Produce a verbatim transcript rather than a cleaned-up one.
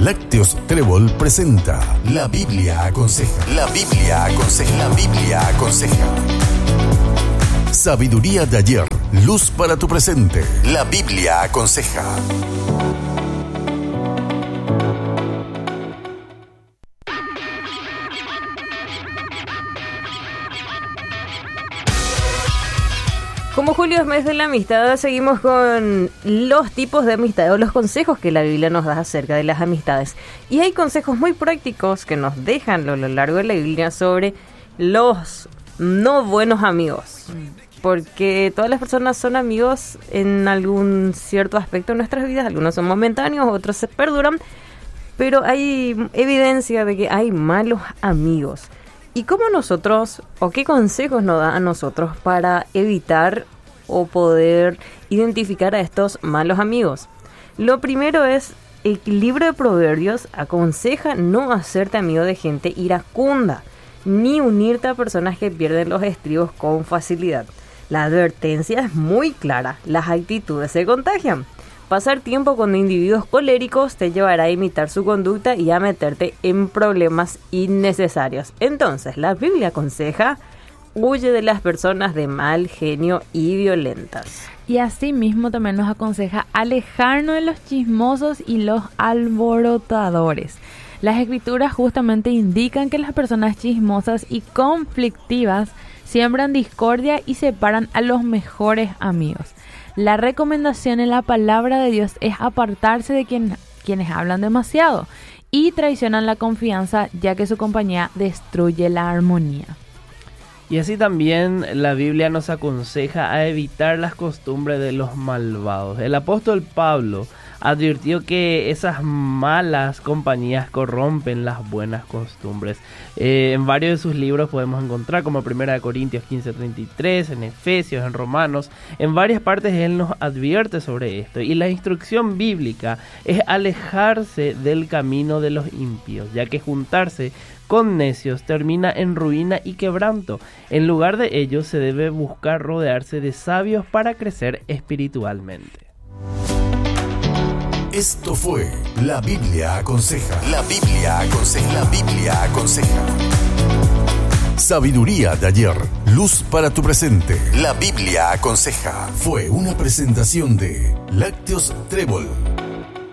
Lácteos Trébol presenta La Biblia aconseja. La Biblia aconseja. La Biblia aconseja. Sabiduría de ayer, luz para tu presente. La Biblia aconseja. Como julio es mes de la amistad, seguimos con los tipos de amistad o los consejos que la Biblia nos da acerca de las amistades. Y hay consejos muy prácticos que nos dejan a lo largo de la Biblia sobre los no buenos amigos. Porque todas las personas son amigos en algún cierto aspecto de nuestras vidas. Algunos son momentáneos, otros se perduran. Pero hay evidencia de que hay malos amigos. ¿Y cómo nosotros, o qué consejos nos da a nosotros para evitar o poder identificar a estos malos amigos? Lo primero es, el libro de Proverbios aconseja no hacerte amigo de gente iracunda, ni unirte a personas que pierden los estribos con facilidad. La advertencia es muy clara, las actitudes se contagian. Pasar tiempo con individuos coléricos te llevará a imitar su conducta y a meterte en problemas innecesarios. Entonces, la Biblia aconseja: huye de las personas de mal genio y violentas. Y asimismo también nos aconseja alejarnos de los chismosos y los alborotadores. Las escrituras justamente indican que las personas chismosas y conflictivas siembran discordia y separan a los mejores amigos. La recomendación en la palabra de Dios es apartarse de quien, quienes hablan demasiado y traicionan la confianza, ya que su compañía destruye la armonía. Y así también la Biblia nos aconseja a evitar las costumbres de los malvados. El apóstol Pablo advirtió que esas malas compañías corrompen las buenas costumbres. Eh, en varios de sus libros podemos encontrar, como primera de Corintios quince treinta y tres, en Efesios, en Romanos. En varias partes él nos advierte sobre esto. Y la instrucción bíblica es alejarse del camino de los impíos, ya que juntarse con necios termina en ruina y quebranto. En lugar de ello, se debe buscar rodearse de sabios para crecer espiritualmente. Esto fue La Biblia aconseja. La Biblia aconseja. La Biblia aconseja. Sabiduría de ayer, luz para tu presente. La Biblia aconseja. Fue una presentación de Lácteos Trébol.